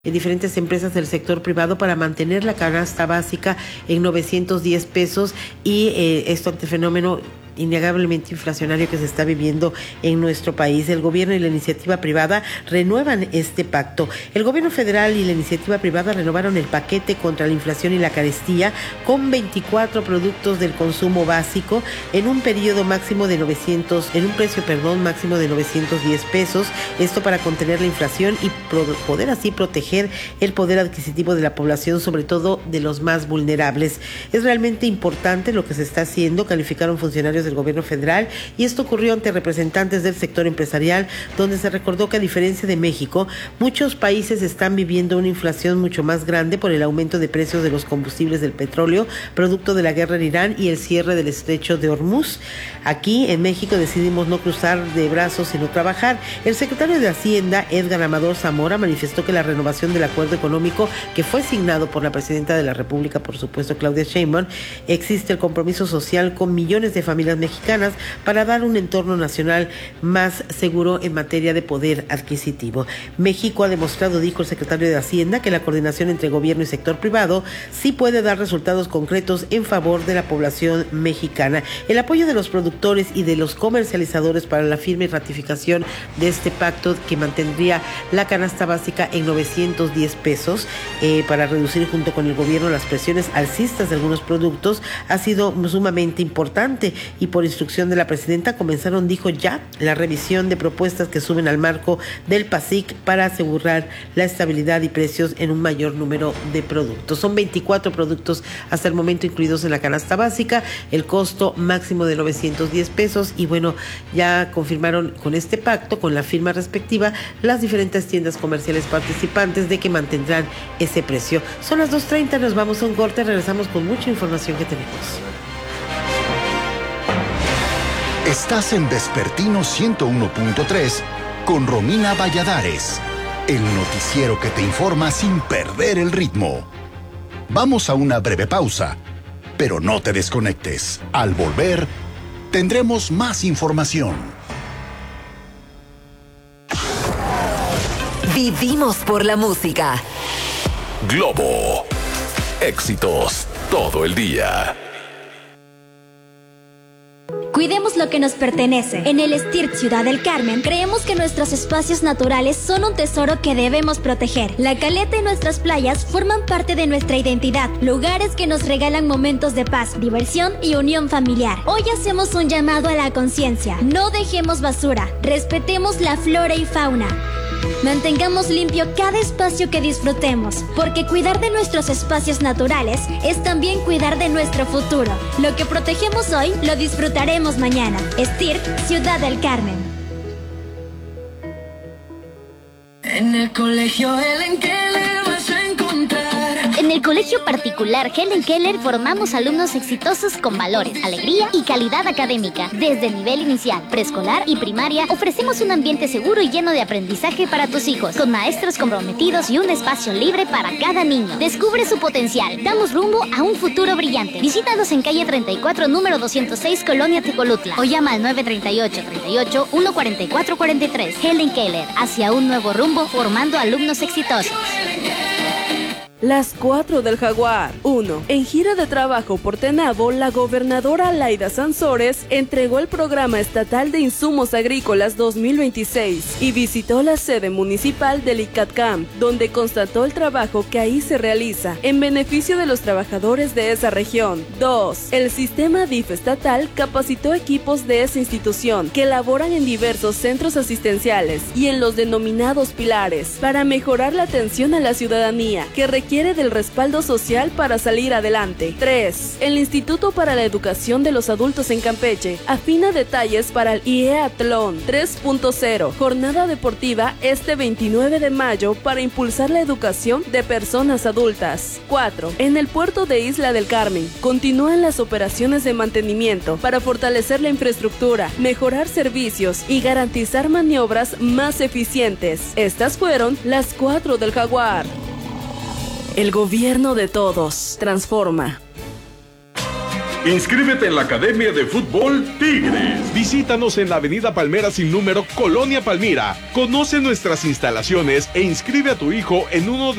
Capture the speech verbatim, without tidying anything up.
en diferentes empresas del sector privado para mantener la canasta básica en novecientos diez pesos y eh, esto ante el fenómeno innegablemente inflacionario que se está viviendo en nuestro país. El gobierno y la iniciativa privada renuevan este pacto. El gobierno federal y la iniciativa privada renovaron el paquete contra la inflación y la carestía con veinticuatro productos del consumo básico en un periodo máximo de novecientos, en un precio, perdón, máximo de novecientos diez pesos. Esto para contener la inflación y pro, poder así proteger el poder adquisitivo de la población, sobre todo de los más vulnerables. Es realmente importante lo que se está haciendo, calificaron funcionarios del gobierno federal, y esto ocurrió ante representantes del sector empresarial, donde se recordó que a diferencia de México, muchos países están viviendo una inflación mucho más grande por el aumento de precios de los combustibles del petróleo, producto de la guerra en Irán y el cierre del estrecho de Hormuz. Aquí en México decidimos no cruzar de brazos sino trabajar. El secretario de Hacienda, Edgar Amador Zamora, manifestó que la renovación del acuerdo económico que fue signado por la presidenta de la República, por supuesto Claudia Sheinbaum, existe el compromiso social con millones de familias mexicanas para dar un entorno nacional más seguro en materia de poder adquisitivo. México ha demostrado, dijo el secretario de Hacienda, que la coordinación entre gobierno y sector privado sí puede dar resultados concretos en favor de la población mexicana. El apoyo de los productores y de los comercializadores para la firme ratificación de este pacto que mantendría la canasta básica en novecientos diez pesos eh, para reducir junto con el gobierno las presiones alcistas de algunos productos ha sido sumamente importante. Y por instrucción de la presidenta comenzaron, dijo, ya la revisión de propuestas que suben al marco del PASIC para asegurar la estabilidad y precios en un mayor número de productos. Son veinticuatro productos hasta el momento incluidos en la canasta básica, el costo máximo de novecientos diez pesos y bueno, ya confirmaron con este pacto, con la firma respectiva, las diferentes tiendas comerciales participantes de que mantendrán ese precio. Son las dos treinta, nos vamos a un corte, regresamos con mucha información que tenemos. Estás en Vespertino ciento uno punto tres con Romina Valladares, el noticiero que te informa sin perder el ritmo. Vamos a una breve pausa, pero no te desconectes. Al volver, tendremos más información. Vivimos por la música. Globo. Éxitos todo el día. Cuidemos lo que nos pertenece. En el STIRT Ciudad del Carmen, creemos que nuestros espacios naturales son un tesoro que debemos proteger. La caleta y nuestras playas forman parte de nuestra identidad, lugares que nos regalan momentos de paz, diversión y unión familiar. Hoy hacemos un llamado a la conciencia. No dejemos basura, respetemos la flora y fauna. Mantengamos limpio cada espacio que disfrutemos, porque cuidar de nuestros espacios naturales es también cuidar de nuestro futuro. Lo que protegemos hoy, lo disfrutaremos mañana. STIRT, Ciudad del Carmen. En el colegio Helen Keller vas a encontrar. En el colegio particular Helen Keller formamos alumnos exitosos con valores, alegría y calidad académica. Desde el nivel inicial, preescolar y primaria, ofrecemos un ambiente seguro y lleno de aprendizaje para tus hijos, con maestros comprometidos y un espacio libre para cada niño. Descubre su potencial. Damos rumbo a un futuro brillante. Visítanos en calle treinta y cuatro, número doscientos seis, Colonia Tecolutla, o llama al nueve tres ocho, treinta y ocho, uno cuarenta y cuatro cuarenta y tres. Helen Keller, hacia un nuevo rumbo, formando alumnos exitosos. Las cuatro del Jaguar. uno. En gira de trabajo por Tenabo, la gobernadora Laida Sansores entregó el Programa Estatal de Insumos Agrícolas dos mil veintiséis y visitó la sede municipal del ICATCAM, donde constató el trabajo que ahí se realiza en beneficio de los trabajadores de esa región. dos. El sistema D I F estatal capacitó equipos de esa institución que laboran en diversos centros asistenciales y en los denominados pilares para mejorar la atención a la ciudadanía que requiere Quiere del respaldo social para salir adelante. tres. El Instituto para la Educación de los Adultos en Campeche afina detalles para el IEAtlón tres punto cero, jornada deportiva este veintinueve de mayo para impulsar la educación de personas adultas. cuatro. En el puerto de Isla del Carmen continúan las operaciones de mantenimiento para fortalecer la infraestructura, mejorar servicios y garantizar maniobras más eficientes. Estas fueron las cuatro del Jaguar. El gobierno de todos transforma. Inscríbete en la Academia de Fútbol Tigres. Visítanos en la Avenida Palmera sin número, Colonia Palmira. Conoce nuestras instalaciones e inscribe a tu hijo en uno de